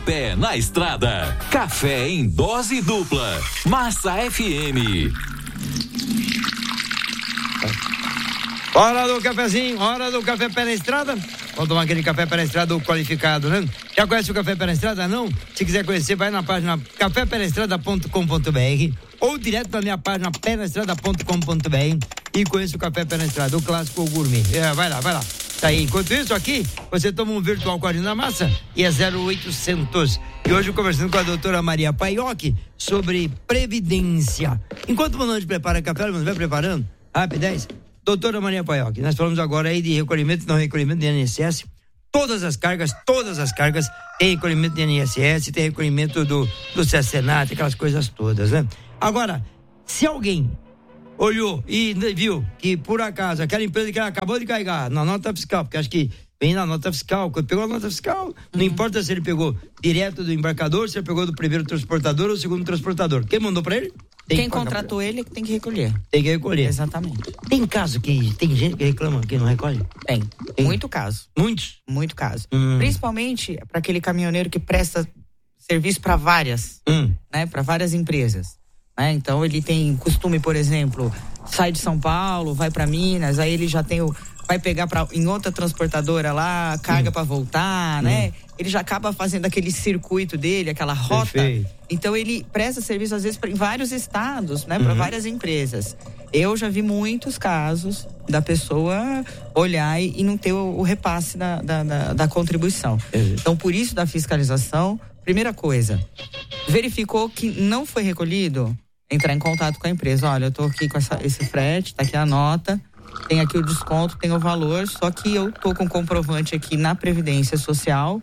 pé na estrada. Café em dose dupla. Massa FM. Hora do cafezinho, hora do café pé na estrada. Vamos tomar aquele café pé na estrada qualificado, né? Já conhece o café pé na estrada, não? Se quiser conhecer, vai na página cafépenaestrada.com.br ou direto na minha página penaestrada.com.br e conheça o café pé na estrada, o clássico ou gourmet. Vai lá. Tá aí. Enquanto isso, aqui, você toma um virtual com a Arina Massa e é 0800. E hoje conversando com a doutora Maria Paiocchi sobre previdência. Enquanto o Manoel prepara café, ela vai preparando, rapidez. Doutora Maria Paiocchi, nós falamos agora aí de recolhimento e não recolhimento de INSS. Todas as cargas, tem recolhimento de INSS, tem recolhimento do CSNAT, aquelas coisas todas, né? Agora, se alguém olhou e viu que, por acaso, aquela empresa que ela acabou de carregar na nota fiscal, porque acho que vem na nota fiscal, quando pegou a nota fiscal, não importa se ele pegou direto do embarcador, se ele pegou do primeiro transportador ou do segundo transportador. Quem mandou pra ele? Quem contratou ele tem que recolher. Tem que recolher. Exatamente. Tem caso que tem gente que reclama que não recolhe? Tem. Muito caso. Muitos? Muito caso. Principalmente para aquele caminhoneiro que presta serviço para várias, né? Para várias empresas. Né? Então ele tem costume, por exemplo, sai de São Paulo, vai para Minas, aí ele já tem vai pegar em outra transportadora lá, carga para voltar, né? Ele já acaba fazendo aquele circuito dele, aquela rota. Perfeito. Então ele presta serviço às vezes em vários estados, né? Para várias empresas. Eu já vi muitos casos da pessoa olhar e não ter o repasse da contribuição. Então, por isso da fiscalização, primeira coisa, verificou que não foi recolhido, entrar em contato com a empresa. Olha, eu tô aqui com esse frete, tá aqui a nota, tem aqui o desconto, tem o valor, só que eu tô com comprovante aqui na Previdência Social,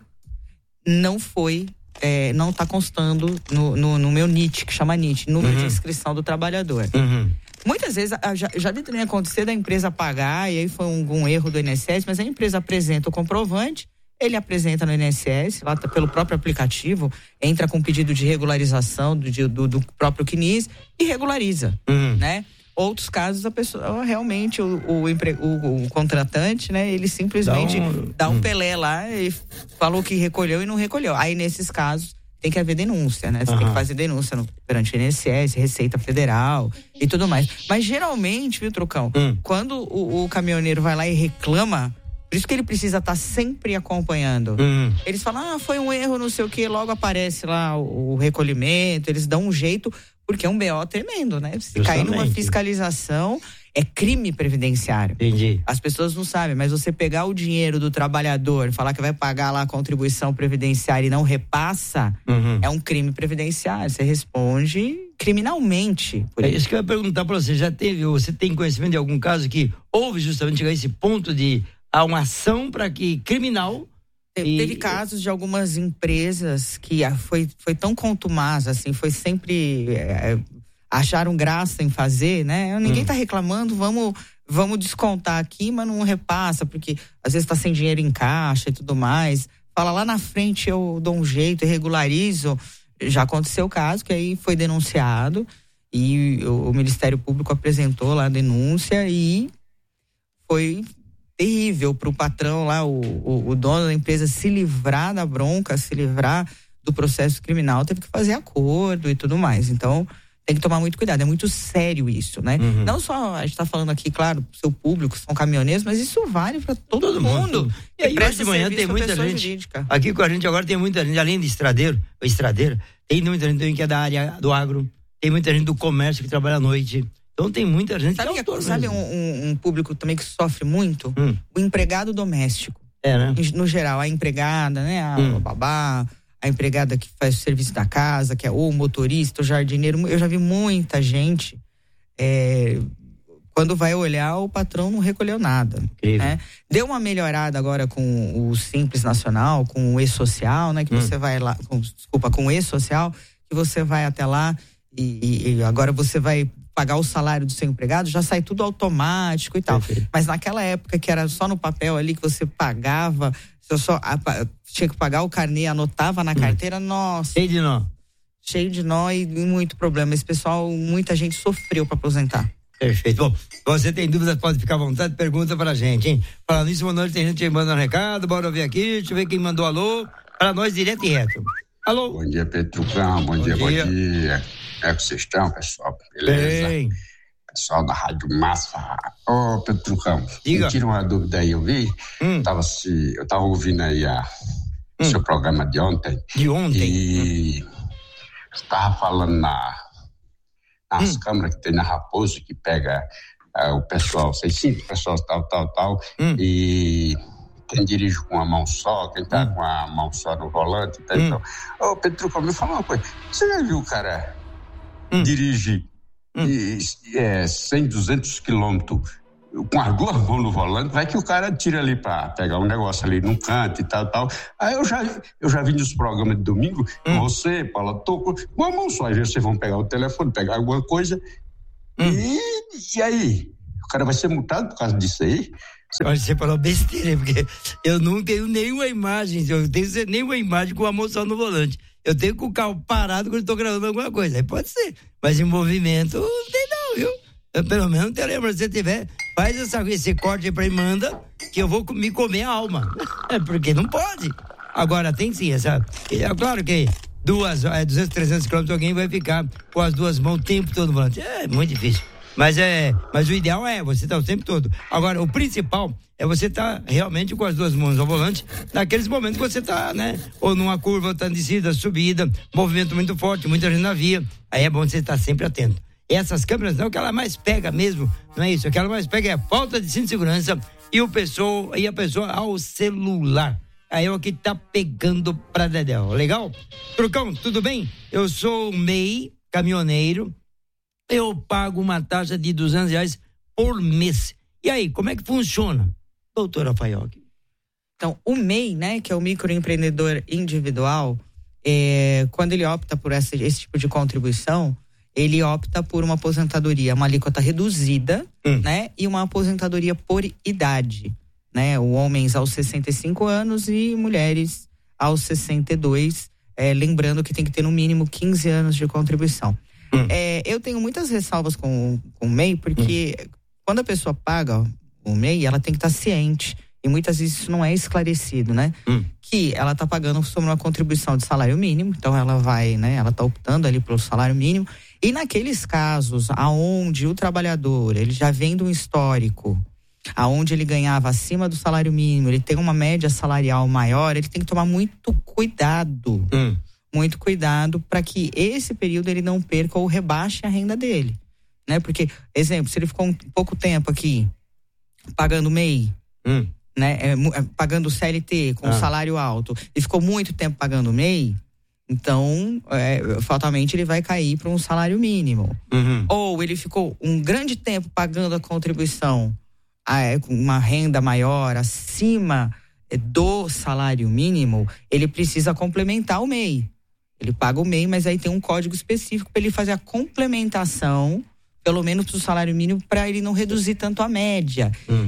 não foi, não tá constando no meu NIT, que chama NIT, número de inscrição do trabalhador. Muitas vezes, já deve ter acontecido da empresa pagar, e aí foi um erro do INSS, mas a empresa apresenta o comprovante, ele apresenta no INSS, lá pelo próprio aplicativo, entra com pedido de regularização do próprio CNIS e regulariza, né? Outros casos, a pessoa realmente, o contratante, né, ele simplesmente dá um Pelé lá e falou que recolheu e não recolheu. Aí, nesses casos, tem que haver denúncia, né? Você tem que fazer denúncia perante o INSS, Receita Federal e tudo mais. Mas, geralmente, viu, Trucão, quando o caminhoneiro vai lá e reclama, por isso que ele precisa estar sempre acompanhando. Eles falam, foi um erro, não sei o que, logo aparece lá o recolhimento, eles dão um jeito, porque é um BO tremendo, né? Se cair numa fiscalização, é crime previdenciário. Entendi. As pessoas não sabem, mas você pegar o dinheiro do trabalhador, falar que vai pagar lá a contribuição previdenciária e não repassa, é um crime previdenciário. Você responde criminalmente. É isso que eu ia perguntar pra você. Você tem conhecimento de algum caso que houve justamente chegar a esse ponto de uma ação para que criminal... Teve casos de algumas empresas que foi tão contumaz, assim, foi sempre... acharam graça em fazer, né? Ninguém tá reclamando, vamos descontar aqui, mas não repassa, porque às vezes tá sem dinheiro em caixa e tudo mais. Fala, lá na frente eu dou um jeito, regularizo. Já aconteceu o caso, que aí foi denunciado e o Ministério Público apresentou lá a denúncia e foi terrível para o patrão lá, o dono da empresa se livrar da bronca, se livrar do processo criminal, teve que fazer acordo e tudo mais. Então, tem que tomar muito cuidado, é muito sério isso, né? Não só, a gente tá falando aqui, claro, pro seu público, são caminhoneiros, mas isso vale para todo mundo. E aí, hoje de manhã tem muita gente, jurídica. Aqui com a gente agora tem muita gente, além de estradeira, tem muita gente também que é da área do agro, tem muita gente do comércio que trabalha à noite. Então tem muita gente sabe um público também que sofre muito? O empregado doméstico. Né? No geral, a empregada, né? A babá, a empregada que faz o serviço da casa, que é o motorista, o jardineiro. Eu já vi muita gente, quando vai olhar, o patrão não recolheu nada. Né? Deu uma melhorada agora com o Simples Nacional, com o E-Social, né? Que você vai lá, com o E-Social, que você vai até lá e agora você vai pagar o salário do seu empregado, já sai tudo automático e tal. Perfeito. Mas naquela época que era só no papel ali que você pagava, você tinha que pagar o carnê, anotava na carteira, nossa. Cheio de nó e muito problema. Esse pessoal, muita gente sofreu para aposentar. Perfeito. Bom, você tem dúvidas, pode ficar à vontade, pergunta pra gente, hein? Falando nisso, boa noite, tem gente mandando recado, bora ouvir aqui, deixa eu ver quem mandou alô, pra nós direto e reto. Alô? Bom dia, Petrucão. Bom dia. Como é que vocês estão, pessoal? Beleza? Bem. Pessoal da Rádio Massa. Ô, Petrucão, me tira uma dúvida aí. Eu vi, eu tava ouvindo aí o seu programa de ontem. De ontem? E você tava falando nas câmeras que tem na Raposo, que pega o pessoal, 600 pessoas, tal, e quem dirige com a mão só, quem tá com a mão só no volante, tá? Então, ô, Petrucão, me fala uma coisa, você já viu o cara dirige 100, 200 quilômetros com as duas mãos no volante, vai que o cara tira ali pra pegar um negócio ali num canto e tal. Aí eu já vi nos programas de domingo, você, Paula, tô com a mão só, às vezes vocês vão pegar o telefone, pegar alguma coisa, e aí? O cara vai ser multado por causa disso aí? Você falou besteira, porque eu não tenho nenhuma imagem, nenhuma imagem com a mão só no volante. Eu tenho com o carro parado quando estou gravando alguma coisa, aí pode ser, mas em movimento não tem não, viu? Eu, pelo menos te lembro, se você tiver, faz esse corte aí pra mim, manda, que eu vou me comer a alma. Porque não pode. Agora tem sim, é claro que 200, 300 quilômetros alguém vai ficar com as duas mãos o tempo todo no volante. É muito difícil. Mas o ideal é você estar o tempo todo. Agora, o principal é você estar realmente com as duas mãos ao volante naqueles momentos que você está, né? Ou numa curva, ou tá em descida, subida, movimento muito forte, muita gente na via. Aí é bom você estar sempre atento. Essas câmeras não, o que ela mais pega mesmo, não é isso? O que ela mais pega é a falta de cinto de segurança e a pessoa ao celular. Aí é o que tá pegando pra dedéu. Legal? Trucão, tudo bem? Eu sou o MEI, caminhoneiro. Eu pago uma taxa de R$200 por mês. E aí, como é que funciona, doutora Faiocchi? Então, o MEI, né, que é o microempreendedor individual, quando ele opta por esse tipo de contribuição, ele opta por uma aposentadoria, uma alíquota reduzida, né, e uma aposentadoria por idade, né, homens aos 65 anos e mulheres aos 62, lembrando que tem que ter no mínimo 15 anos de contribuição. Eu tenho muitas ressalvas com o MEI, porque quando a pessoa paga o MEI, ela tem que estar ciente, e muitas vezes isso não é esclarecido, né? Que ela está pagando sobre uma contribuição de salário mínimo, então ela vai, né? Ela está optando ali pelo salário mínimo, e naqueles casos aonde o trabalhador, ele já vem de um histórico, aonde ele ganhava acima do salário mínimo, ele tem uma média salarial maior, ele tem que tomar muito cuidado. Muito cuidado para que esse período ele não perca ou rebaixe a renda dele, né? Porque, exemplo, se ele ficou um pouco tempo aqui pagando MEI, né? Pagando CLT com salário alto e ficou muito tempo pagando MEI, então, fatalmente ele vai cair para um salário mínimo. Ou ele ficou um grande tempo pagando a contribuição com uma renda maior acima do salário mínimo, ele precisa complementar o MEI. Ele paga o MEI, mas aí tem um código específico para ele fazer a complementação, pelo menos para o salário mínimo, para ele não reduzir tanto a média.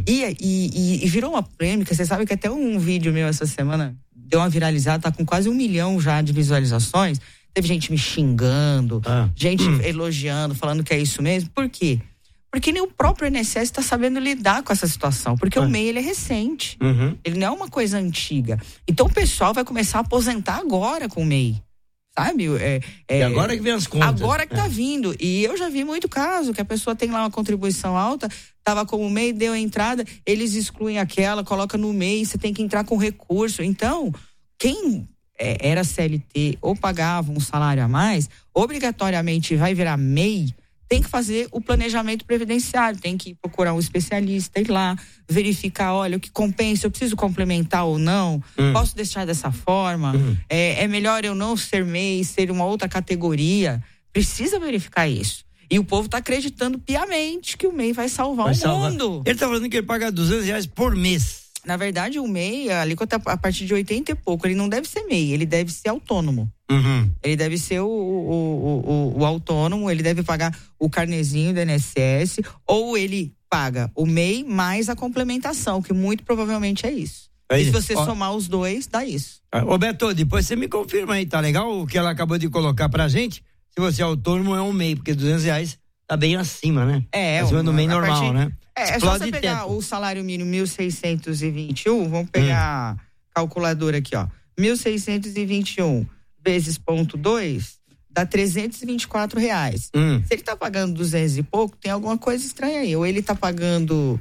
E virou uma polêmica. Você sabe que até um vídeo meu essa semana deu uma viralizada, tá com quase 1 milhão já de visualizações. Teve gente me xingando, gente elogiando, falando que é isso mesmo. Por quê? Porque nem o próprio INSS está sabendo lidar com essa situação, porque o MEI ele é recente, ele não é uma coisa antiga. Então o pessoal vai começar a aposentar agora com o MEI. Sabe? E agora que vem as contas. Agora que tá vindo. E eu já vi muito caso que a pessoa tem lá uma contribuição alta, tava com o MEI, deu a entrada, eles excluem aquela, coloca no MEI, você tem que entrar com recurso. Então, quem era CLT ou pagava um salário a mais, obrigatoriamente vai virar MEI, tem que fazer o planejamento previdenciário, tem que procurar um especialista, ir lá, verificar, olha, o que compensa, eu preciso complementar ou não, posso deixar dessa forma, é melhor eu não ser MEI, ser uma outra categoria, precisa verificar isso. E o povo tá acreditando piamente que o MEI vai salvar o mundo. Ele tá falando que ele paga R$200 por mês. Na verdade, o MEI, a alíquota a partir de 80 e pouco, ele não deve ser MEI, ele deve ser autônomo. Ele deve ser o autônomo, ele deve pagar o carnezinho do INSS, ou ele paga o MEI mais a complementação, que muito provavelmente é isso. E se você somar os dois, dá isso. Ô Beto, depois você me confirma aí, tá legal? O que ela acabou de colocar pra gente, se você é autônomo é um MEI, porque R$200 tá bem acima, né? Acima do MEI normal, né? É só você pegar o salário mínimo 1.621, vamos pegar a calculadora aqui, ó. 1.621 vezes 0,2 dá R$324. Se ele tá pagando 200 e pouco, tem alguma coisa estranha aí. Ou ele tá pagando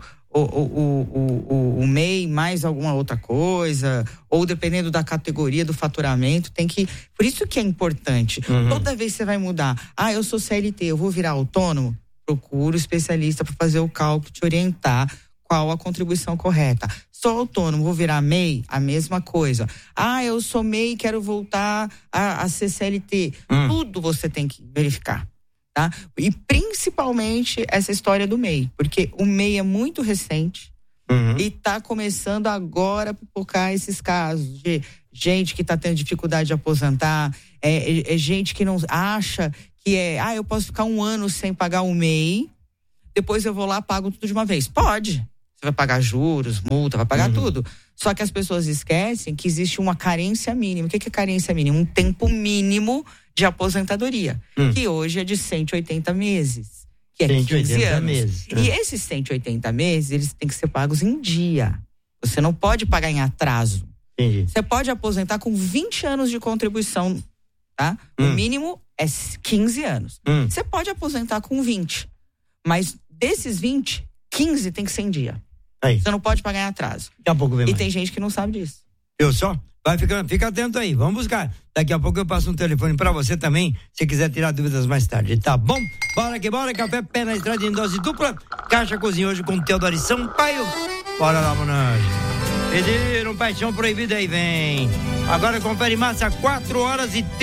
o MEI mais alguma outra coisa, ou dependendo da categoria do faturamento, tem que... Por isso que é importante. Toda vez que você vai mudar, eu sou CLT, eu vou virar autônomo, procura o especialista para fazer o cálculo, te orientar qual a contribuição correta. Sou autônomo, vou virar MEI, a mesma coisa. Eu sou MEI e quero voltar a ser CLT. Tudo você tem que verificar, tá? E principalmente essa história do MEI, porque o MEI é muito recente e tá começando agora a pipocar esses casos de gente que tá tendo dificuldade de aposentar, é gente que não acha que eu posso ficar 1 ano sem pagar o MEI, depois eu vou lá, pago tudo de uma vez. Pode. Você vai pagar juros, multa, vai pagar tudo. Só que as pessoas esquecem que existe uma carência mínima. O que é carência mínima? Um tempo mínimo de aposentadoria, que hoje é de 180 meses, que é 15 anos. Meses. E esses 180 meses, eles têm que ser pagos em dia. Você não pode pagar em atraso. Entendi. Você pode aposentar com 20 anos de contribuição, tá? O mínimo é 15 anos. Você pode aposentar com 20, mas desses 20, 15 tem que ser em dia. Aí. Você não pode pagar em atraso. Daqui a pouco vem mais. Tem gente que não sabe disso. Eu só? Fica atento aí, vamos buscar. Daqui a pouco eu passo um telefone pra você também, se quiser tirar dúvidas mais tarde, tá bom? Bora que bora, café pé na estrada em dose dupla, Caixa Cozinha hoje com Teodoro Sampaio. Bora lá, Monange. Pediram Paixão Proibida aí, vem. Agora confere massa, 4h30.